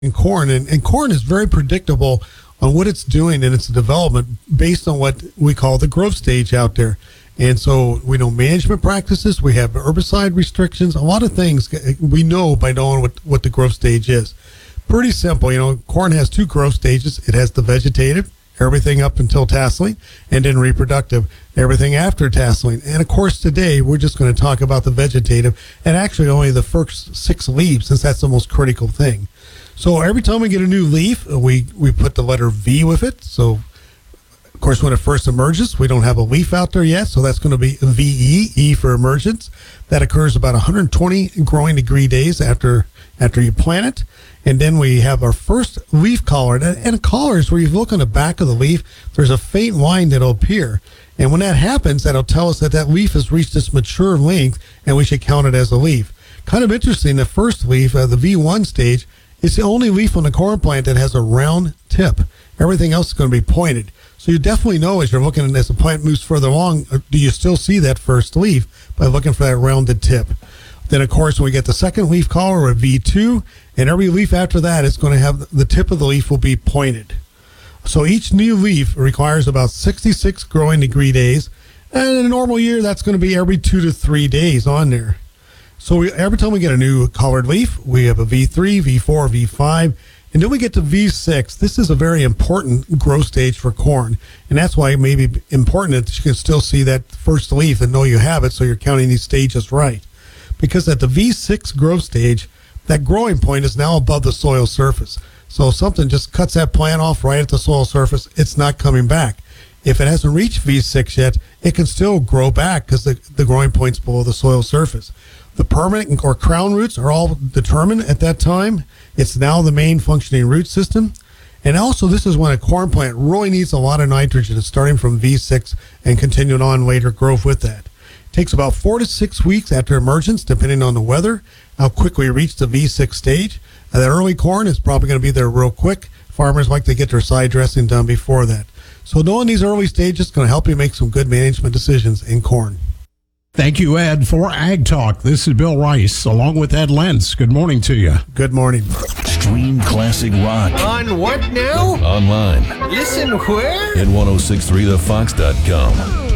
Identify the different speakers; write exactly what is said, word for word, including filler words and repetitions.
Speaker 1: in corn, and, and corn is very predictable on what it's doing in its development based on what we call the growth stage out there. And so we know management practices, we have herbicide restrictions, a lot of things we know by knowing what, what the growth stage is. Pretty simple. You know, corn has two growth stages. It has the vegetative, everything up until tasseling, and then reproductive, everything after tasseling. And of course, today we're just going to talk about the vegetative and actually only the first six leaves, since that's the most critical thing. So every time we get a new leaf, we, we put the letter V with it. So, of course, when it first emerges, we don't have a leaf out there yet, so that's going to be V E, E for emergence. That occurs about one hundred twenty growing degree days after after you plant it. And then we have our first leaf collar. And a collar is where you look on the back of the leaf, there's a faint line that'll appear. And when that happens, that'll tell us that that leaf has reached its mature length, and we should count it as a leaf. Kind of interesting, the first leaf, uh, the V one stage, it's the only leaf on the corn plant that has a round tip. Everything else is going to be pointed. So you definitely know as you're looking, as the plant moves further along, do you still see that first leaf by looking for that rounded tip. Then, of course, when we get the second leaf collar, we're at V two, and every leaf after that is going to have the tip of the leaf will be pointed. So each new leaf requires about sixty-six growing degree days, and in a normal year, that's going to be every two to three days on there. So we, every time we get a new collared leaf, we have a V three, V four, V five, and then we get to V six. This is a very important growth stage for corn, and that's why it may be important that you can still see that first leaf and know you have it, so you're counting these stages right. Because at the V six growth stage, that growing point is now above the soil surface. So if something just cuts that plant off right at the soil surface, it's not coming back. If it hasn't reached V six yet, it can still grow back because the, the growing point's below the soil surface. The permanent or crown roots are all determined at that time. It's now the main functioning root system. And also, this is when a corn plant really needs a lot of nitrogen. It's starting from V six and continuing on later growth with that. It takes about four to six weeks after emergence, depending on the weather, how quick we reach the V six stage. And that early corn is probably going to be there real quick. Farmers like to get their side dressing done before that. So knowing these early stages is going to help you make some good management decisions in corn.
Speaker 2: Thank you, Ed, for Ag Talk. This is Bill Rice, along with Ed Lentz. Good morning to you.
Speaker 1: Good morning.
Speaker 3: Stream classic rock.
Speaker 4: On what now?
Speaker 3: Online.
Speaker 4: Listen where?
Speaker 3: At ten sixty-three the fox dot com.